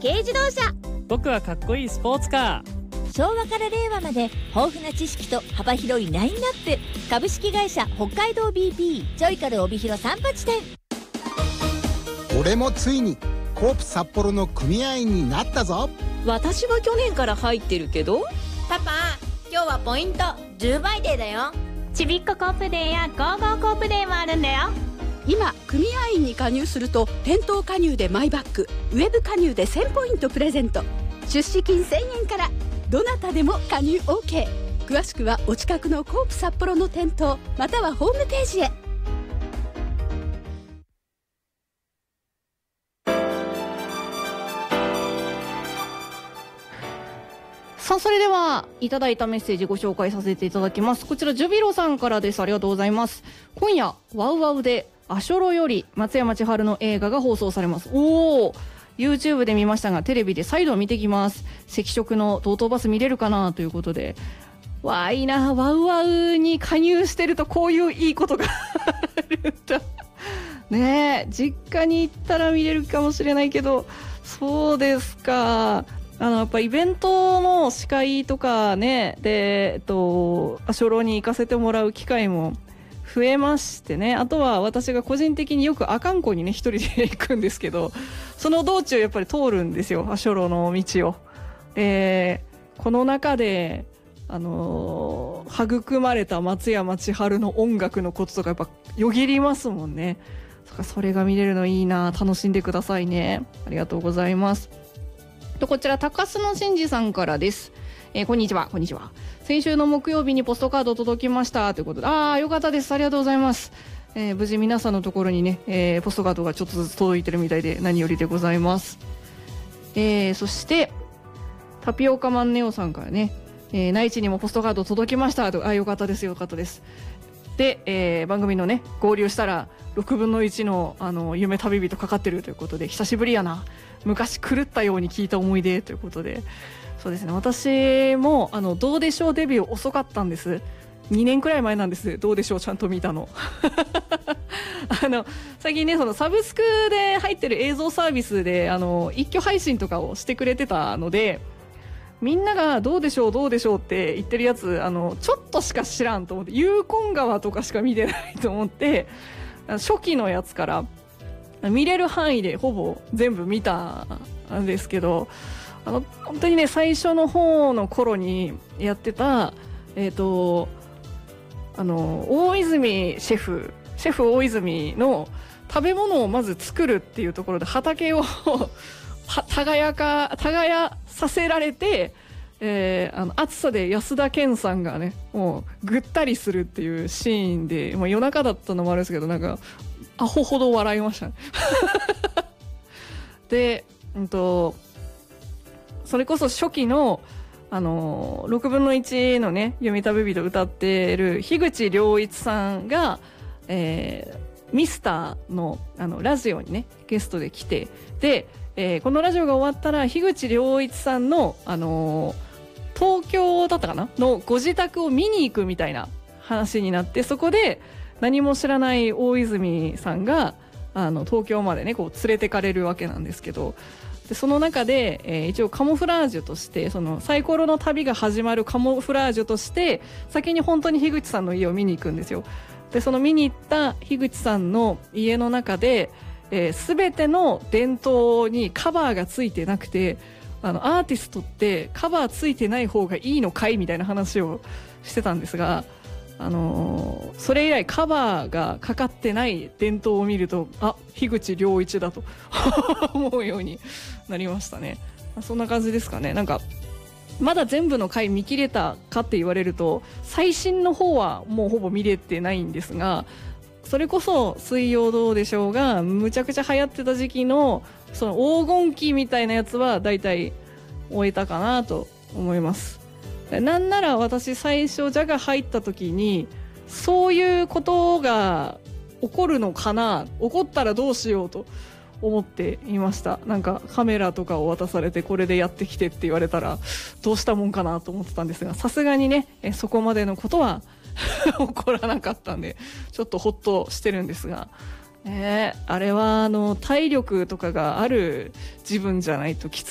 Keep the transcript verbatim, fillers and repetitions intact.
軽自動車。 僕はかっこいいスポーツカー。昭和から令和まで豊富な知識と幅広いラインナップ。株式会社北海道 ビーピー ジョイカル帯広三八店。 俺もついにコープ札幌の組合員になったぞ。 私は去年から入ってるけど。 パパ、今日はポイントじゅうばいデーだよ。 ちびっこコープデーやゴーゴーコープデーもあるんだよ。 今組合員に加入すると店頭加入でマイバッグ、ウェブ加入でせんポイントプレゼント、出資金せんえんから。どなたでも加入 オーケー。 詳しくはお近くのコープ札幌の店頭またはホームページへ。 さあ、それではいただいたメッセージご紹介させていただきます。こちらジュビロさんからです。ありがとうございます。今夜ワウワウでアショロより松山千春の映画が放送されます。おお、 YouTube で見ましたがテレビで再度見てきます。赤色のトートバス見れるかなということで、わーいいな、ワウワウに加入してるとこういういいことがあるんだねえ。実家に行ったら見れるかもしれないけど、そうですか。あのやっぱイベントの司会とかねで、えっと、アショロに行かせてもらう機会も増えましてね。あとは私が個人的によく阿寒湖にね一人で行くんですけど、その道中やっぱり通るんですよ、アショロの道を。でこの中であのー、育まれた松山千春の音楽のこととかやっぱよぎりますもんね。そっか、それが見れるのいいな、楽しんでくださいね。ありがとうございます。とこちら高須の真嗣さんからです。えー、こんにちはこんにちは。先週の木曜日にポストカード届きましたということで、ああよかったです、ありがとうございます。えー、無事皆さんのところにね、えー、ポストカードがちょっとずつ届いてるみたいで何よりでございます。えー、そしてタピオカマンネオさんからね、えー、内地にもポストカード届きましたと。あ、よかったですよかったです。で、えー、番組のね合流したらろくぶんのいちの、あの夢旅人かかってるということで、久しぶりやな、昔狂ったように聞いた思い出ということで、そうですね、私もあのどうでしょうデビュー遅かったんです。にねんくらい前なんです。どうでしょうちゃんと見たのあの最近ねそのサブスクで入ってる映像サービスであの一挙配信とかをしてくれてたので、みんながどうでしょうどうでしょうって言ってるやつあのちょっとしか知らんと思って、ユーコン川とかしか見てないと思って、初期のやつから見れる範囲でほぼ全部見たんですけど、あの本当にね最初の方の頃にやってたえっとあの大泉シェフシェフ大泉の食べ物をまず作るっていうところで畑を耕か耕させられて、えー、あの暑さで安田顕さんがねもうぐったりするっていうシーンで、まあ、夜中だったのもあるんですけど、なんかアホほど笑いましたねで、うんとそれこそ初期のあのろくぶんのいちのね夢旅人歌ってる樋口良一さんが、えー、ミスター の, あのラジオにねゲストで来て、で、えー、このラジオが終わったら樋口良一さんの、あのー、東京だったかなのご自宅を見に行くみたいな話になって、そこで何も知らない大泉さんがあの東京までねこう連れてかれるわけなんですけど、でその中で、えー、一応カモフラージュとしてそのサイコロの旅が始まるカモフラージュとして先に本当に樋口さんの家を見に行くんですよ。でその見に行った樋口さんの家の中で、えー、全ての電灯にカバーがついてなくて、あのアーティストってカバーついてない方がいいのかいみたいな話をしてたんですが、あのー、それ以来カバーがかかってない電灯を見ると、あ、樋口良一だと思うようになりましたね。そんな感じですかね。なんかまだ全部の回見切れたかって言われると最新の方はもうほぼ見れてないんですが、それこそ水曜どうでしょうがむちゃくちゃ流行ってた時期のその黄金期みたいなやつはだいたい終えたかなと思います。なんなら私最初ジャガ入った時にそういうことが起こるのかな、起こったらどうしようと思っていました。なんかカメラとかを渡されてこれでやってきてって言われたらどうしたもんかなと思ってたんですが、さすがにねえそこまでのことは起こらなかったんでちょっとホッとしてるんですが、ね、あれはあの体力とかがある自分じゃないときつ